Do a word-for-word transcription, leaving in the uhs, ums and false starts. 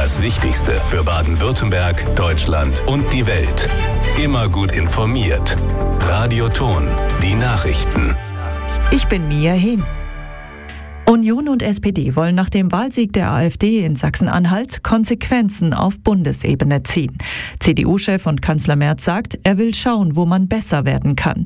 Das Wichtigste für Baden-Württemberg, Deutschland und die Welt. Immer gut informiert. Radio Thon, die Nachrichten. Ich bin Mia Hehn. Union und S P D wollen nach dem Wahlsieg der AfD in Sachsen-Anhalt Konsequenzen auf Bundesebene ziehen. C D U-Chef und Kanzler Merz sagt, er will schauen, wo man besser werden kann.